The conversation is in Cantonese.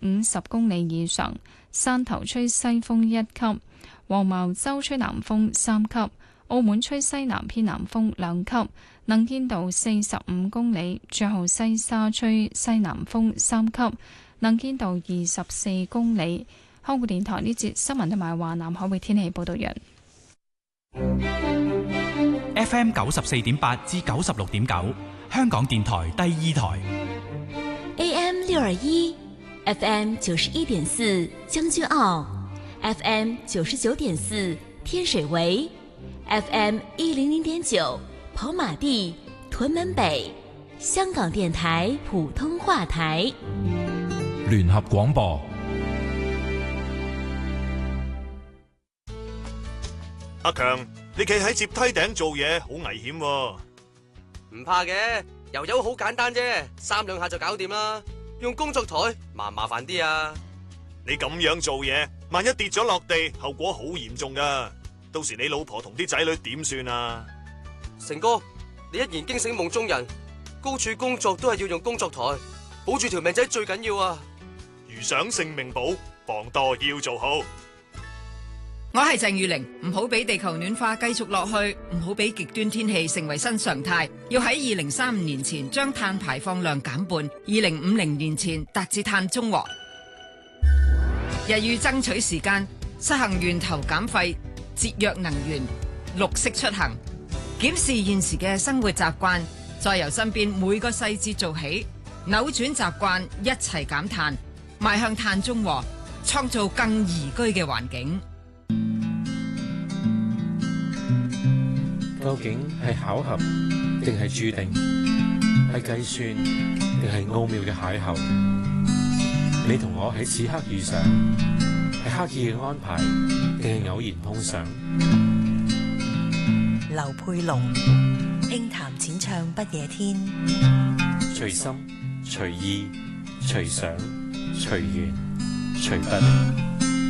50公里以上。山頭吹西風1級，黃茅洲吹南風3級，澳門吹西南偏南風2級，能見度45公里。最後西沙吹西南風3級，能見度24公里。香港電台呢節新聞同埋華南海域天氣報道完。 FM 94.8至96.9，香港電台第2台。 AM 621。FM 91.4將軍澳 ，FM 99.4天水圍 ，FM 100.9跑馬地屯門北，香港電台普通話台。 聯合廣播。 阿強，你企喺接梯頂做嘢好危險喎。 唔怕嘅，油油好簡單啫，3兩下就搞掂啦。用工作台麻煩啲啊！ 你咁樣做嘢，萬一跌咗落地，後果好嚴重噶。到時你老婆同啲仔女點算啊？ 成哥，你一言驚醒夢中人，高處工作都係要用工作台，保住條命仔最緊要啊！ 如想性命保，防墮要做好。 我係鄭裕玲，唔好俾地球暖化繼續落去，唔好俾極端天氣成為新常態。要喺2035年前將碳排放量減半，2050年前達至碳中和。日欲爭取時間，實行源頭減廢、節約能源、綠色出行，檢視現時嘅生活習慣，再由身邊每個細節做起，扭轉習慣，一齊減碳，邁向碳中和，創造更宜居嘅環境。 究竟係巧合定係注定？係計算定係奧妙嘅邂逅？你同我喺此刻遇上，係刻意嘅安排定係偶然碰上？ 劉佩龍輕談淺唱不夜天， 隨心隨意隨想隨緣隨筆。